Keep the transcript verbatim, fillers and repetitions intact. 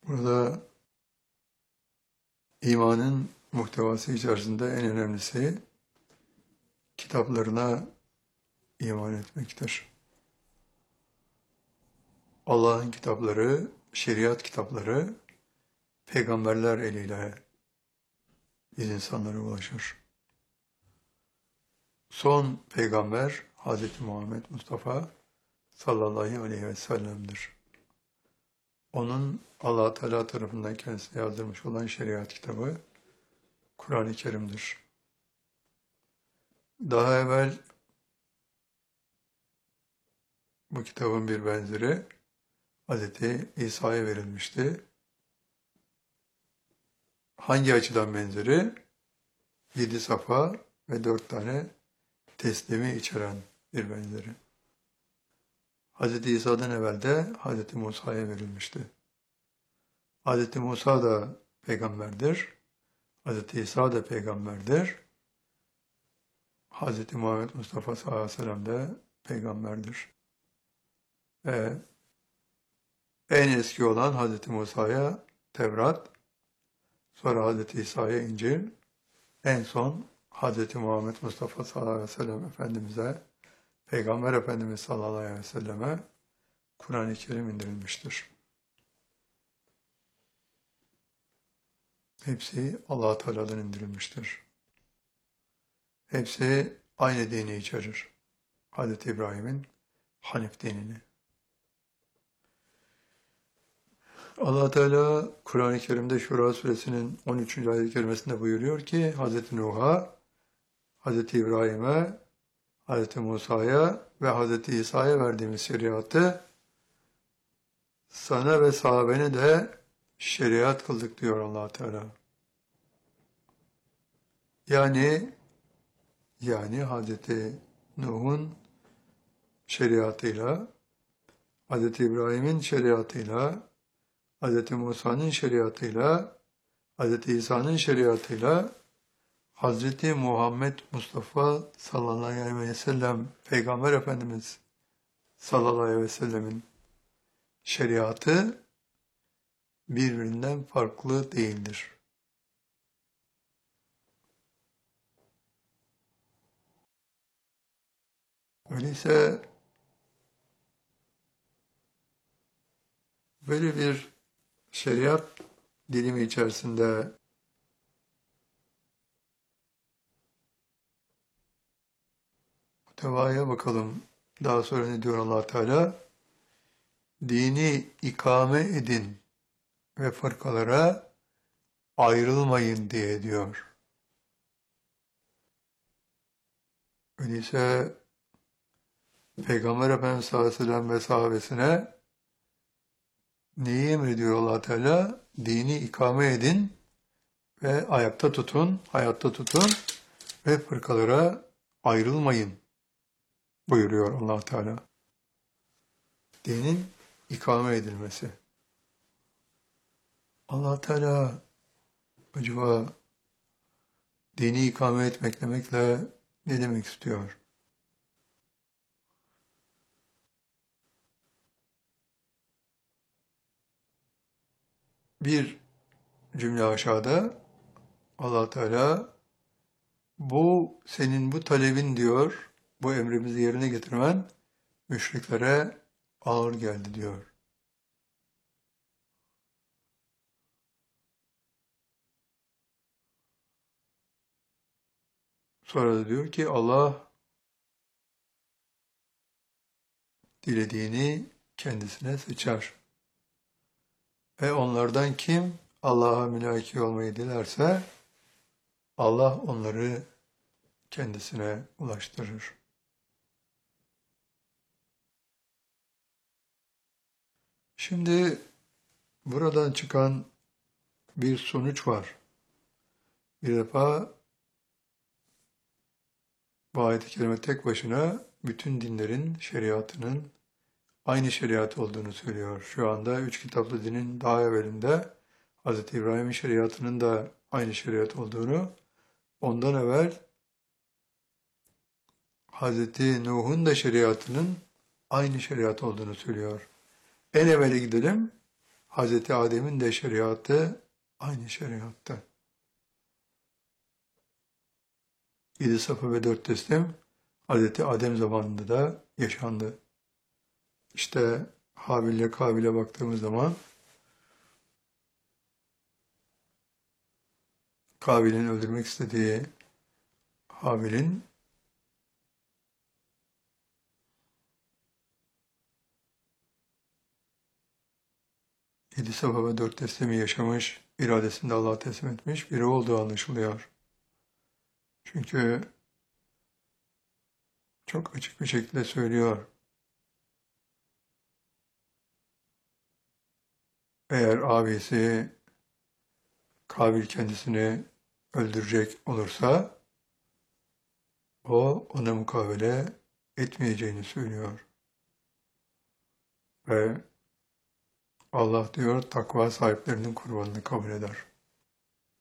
Burada imanın muhtevası içerisinde en önemlisi kitaplarına iman etmektir. Allah'ın kitapları, şeriat kitapları peygamberler eliyle biz insanlara ulaşır. Son peygamber Hz. Muhammed Mustafa sallallahu aleyhi ve sellem'dir. Onun Allah Teala tarafından kendisine yazdırmış olan şeriat kitabı Kur'an-ı Kerim'dir. Daha evvel bu kitabın bir benzeri Hz. İsa'ya verilmişti. Hangi açıdan benzeri? Yedi safa ve dört tane teslimi içeren bir benzeri. Hz. İsa'dan evvel de Hz. Musa'ya verilmişti. Hz. Musa da peygamberdir. Hz. İsa da peygamberdir. Hz. Muhammed Mustafa sallallahu aleyhi ve sellem de peygamberdir. Ve en eski olan Hz. Musa'ya Tevrat, sonra Hz. İsa'ya İncil, en son Hz. Muhammed Mustafa sallallahu aleyhi ve sellem Efendimiz'e, Peygamber Efendimiz sallallahu aleyhi ve selleme Kur'an-ı Kerim indirilmiştir. Hepsi Allah-u Teala'dan indirilmiştir. Hepsi aynı dini içerir. Hz. İbrahim'in Hanif dinini. Allah Teala Kur'an-ı Kerim'de Şura suresinin on üçüncü ayet-i kerimesinde buyuruyor ki Hz. Nuh'a, Hz. İbrahim'e, Hz. Musa'ya ve Hz. İsa'ya verdiğimiz şeriatı sana ve sahabene de şeriat kıldık diyor Allah Teala. Yani yani Hz. Nuh'un şeriatıyla, Hz. İbrahim'in şeriatıyla, Hz. Musa'nın şeriatıyla, Hz. İsa'nın şeriatıyla, Hz. Muhammed Mustafa sallallahu aleyhi ve sellem, Peygamber Efendimiz sallallahu aleyhi ve sellemin şeriatı birbirinden farklı değildir. Öyleyse böyle bir şeriat dilimi içerisinde muhtevaya bakalım. Daha sonra ne diyor Allah Teala? Dini ikame edin ve fırkalara ayrılmayın diye diyor. Öyleyse Peygamber Efendimiz sallallahu aleyhi ve sellem ve sahabesine neyi emrediyor Allah Teala? Dini ikame edin ve ayakta tutun, hayatta tutun ve fırkalara ayrılmayın buyuruyor Allah Teala. Dinin ikame edilmesi. Allah Teala acaba dini ikame etmek demekle ne demek istiyor? Bir cümle aşağıda Allah Teala bu senin bu talebin diyor, bu emrimizi yerine getirmen müşriklere ağır geldi diyor. Sonra da diyor ki Allah dilediğini kendisine seçer. Ve onlardan kim Allah'a mülaki olmayı dilerse Allah onları kendisine ulaştırır. Şimdi buradan çıkan bir sonuç var. Bir defa bu ayet-i kerime tek başına bütün dinlerin şeriatının aynı şeriat olduğunu söylüyor. Şu anda üç kitaplı dinin daha evvelinde Hz. İbrahim'in şeriatının da aynı şeriat olduğunu, ondan evvel Hz. Nuh'un da şeriatının aynı şeriat olduğunu söylüyor. En evvele gidelim. Hazreti Adem'in de şeriatı aynı şeriatta. Yedi Safa ve dört teslim Hazreti Adem zamanında da yaşandı. İşte Habil ile Kabil'e baktığımız zaman Kabil'in öldürmek istediği Habil'in yedi Safa ve dört teslimi yaşamış, iradesini de Allah'a teslim etmiş biri olduğu anlaşılıyor. Çünkü çok açık bir şekilde söylüyor. Eğer abisi Kabil kendisini öldürecek olursa o ona mukabele etmeyeceğini söylüyor. Ve Allah diyor takva sahiplerinin kurbanını kabul eder.